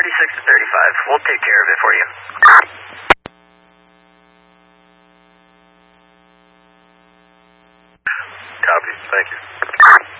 36 to 35. We'll take care of it for you. Copy. Thank you.